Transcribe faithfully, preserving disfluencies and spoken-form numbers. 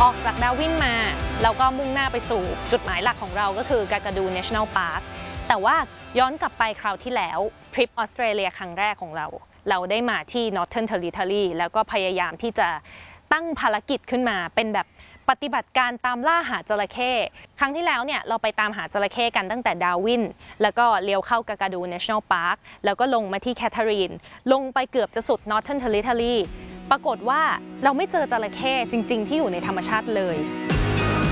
ออกจากดาร์วินมาแล้วก็มุ่งหน้าไปสู่จุดหมายหลักของเราก็คือกากาดู National Park แต่ว่าย้อนกลับไปคราวที่แล้วทริปออสเตรเลียครั้งแรกของเราเราได้มาที่ Northern Territory แล้วก็พยายามที่จะตั้งภารกิจขึ้นมาเป็นแบบปฏิบัติการตามล่าหาจระเข้ครั้งที่แล้วเนี่ยเราไปตามหาจระเข้กันตั้งแต่ดาร์วินแล้วก็เลี้ยวเข้ากากาดู National Park แล้วก็ลงมาที่แคทเธอรีนลงไปเกือบจะสุด Northern Territory ปรากฏว่าเราไม่เจอจระเข้จริงๆที่อยู่ในธรรมชาติเลย